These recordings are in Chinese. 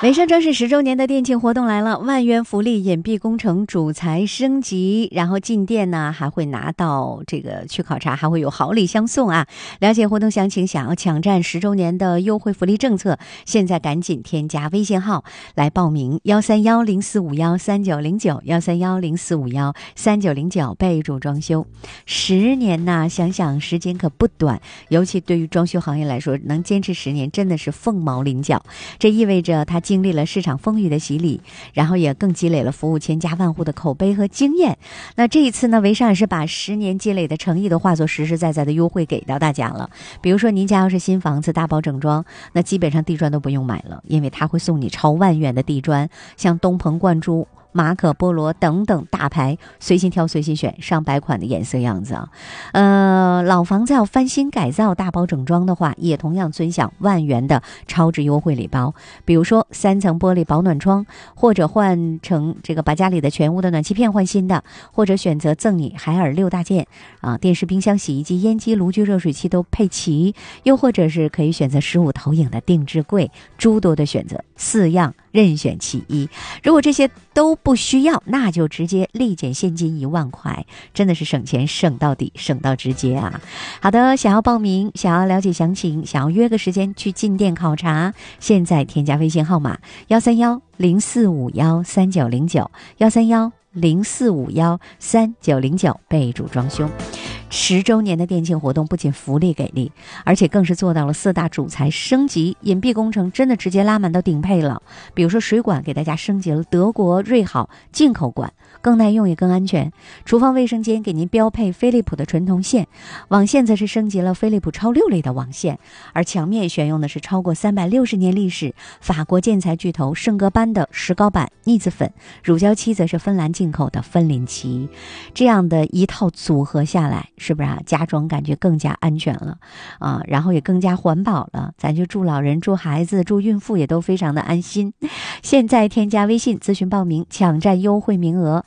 维尚装饰10周年的店庆活动来了，万元福利，隐蔽工程主材升级，然后进店呢还会拿到这个去考察，还会有好礼相送啊！了解活动详情，想要抢占10周年的优惠福利政策，现在赶紧添加微信号来报名，13104513909，13104513909，备注装修。10年呐，想想时间可不短，尤其对于装修行业来说，能坚持10年真的是凤毛麟角。这意味着他经历了市场风雨的洗礼，然后也更积累了服务千家万户的口碑和经验。那这一次呢，维尚也是把10年积累的诚意都化作实实在在的优惠给到大家了。比如说您家要是新房子大包整装，那基本上地砖都不用买了，因为他会送你超万元的地砖，像东鹏冠珠、马可波罗等等大牌，随心挑随心选，上百款的颜色样子啊。老房子要翻新改造大包整装的话，也同样尊享万元的超值优惠礼包，比如说3层玻璃保暖窗，或者换成这个把家里的全屋的暖气片换新的，或者选择赠你海尔6大件啊，电视、冰箱、洗衣机、烟机、炉具、热水器都配齐，又或者是可以选择15投影的定制柜，诸多的选择，4样任选其一。如果这些都不需要，那就直接立减现金1万块，真的是省钱省到底，省到直接啊！好的，想要报名，想要了解详情，想要约个时间去进店考察，现在添加微信号码13104513909，13104513909，备注装修。10周年的店庆活动不仅福利给力，而且更是做到了4大主材升级，隐蔽工程真的直接拉满到顶配了。比如说水管给大家升级了德国瑞好进口管，更耐用也更安全。厨房卫生间给您标配飞利浦的纯铜线，网线则是升级了飞利浦超6类的网线，而墙面选用的是超过360年历史法国建材巨头圣格班的石膏板腻子粉，乳胶漆则是芬兰进口的芬林漆。这样的一套组合下来，是不是啊？家装感觉更加安全了啊，然后也更加环保了。咱就住老人、住孩子、住孕妇也都非常的安心。现在添加微信咨询报名，抢占优惠名额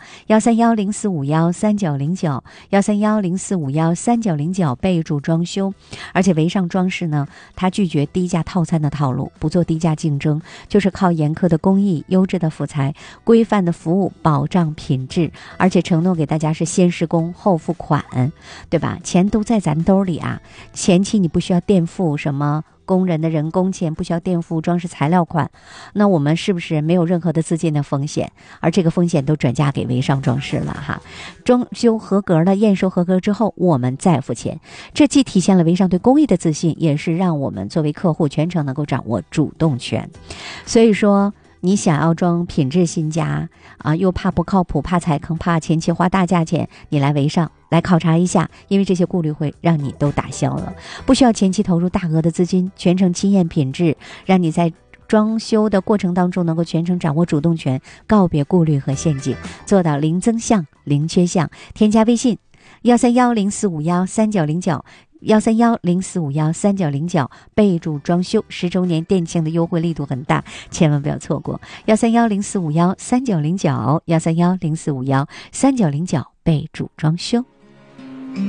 ，13104513909，13104513909，备注装修。而且维尚装饰呢，它拒绝低价套餐的套路，不做低价竞争，就是靠严苛的工艺、优质的辅材、规范的服务，保障品质，而且承诺给大家是先施工后付款，对吧？钱都在咱兜里啊，前期你不需要垫付什么工人的人工钱，不需要垫付装饰材料款，那我们是不是没有任何的资金的风险？而这个风险都转嫁给维尚装饰了哈。装修合格了，验收合格之后，我们再付钱。这既体现了维尚对工艺的自信，也是让我们作为客户全程能够掌握主动权。所以说，你想要装品质新家啊，又怕不靠谱，怕踩坑，怕前期花大价钱，你来维尚来考察一下，因为这些顾虑会让你都打消了，不需要前期投入大额的资金，全程亲验品质，让你在装修的过程当中能够全程掌握主动权，告别顾虑和陷阱，做到零增项、零缺项。添加微信13104513909，13104513909，备注装修。10周年店庆的优惠力度很大，千万不要错过。13104513909，13104513909，备注装修。